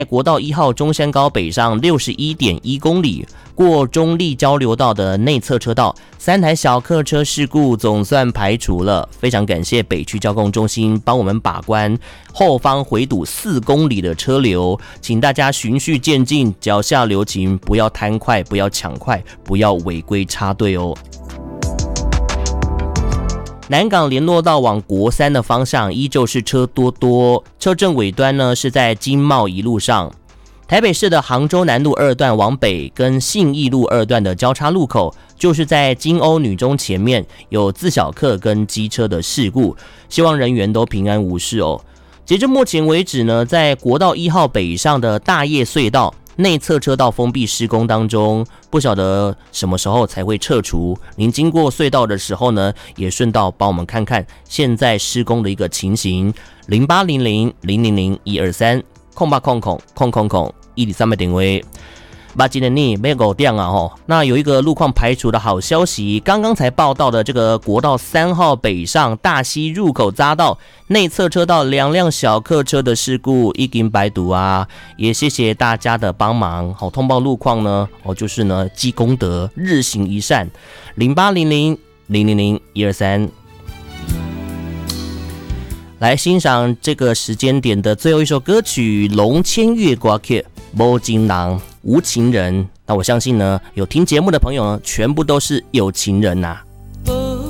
国道1号中山高北上61.1公里，过中立交流道的内侧车道，3台小客车事故总算排除了。非常感谢北区交通中心帮我们把关，后方回堵4公里的车流，请大家循序渐进，脚下留情，不要贪快，不要抢快，不要违规插队哦。南港联络道往国三的方向依旧是车多，车阵尾端呢是在经贸一路上。台北市的杭州南路2段往北跟信义路2段的交叉路口，就是在金瓯女中前面有自小客跟机车的事故，希望人员都平安无事哦。截至目前为止呢，在国道1号北上的大业隧道内侧车道封闭施工当中，不晓得什么时候才会撤除。您经过隧道的时候呢，也顺道帮我们看看现在施工的一个情形。08000001230800000123点位。把今天你没狗掉啊吼，那有一个路况排除的好消息，刚刚才报道的这个国道3号北上大溪入口匝道内侧车道2辆小客车的事故已经排除啊，也谢谢大家的帮忙。好，通报路况呢，就是呢积功德，日行一善。0800000123。来欣赏这个时间点的最后一首歌曲，龙千月歌曲无情人无情人。那我相信呢，有听节目的朋友呢，全部都是有情人啊。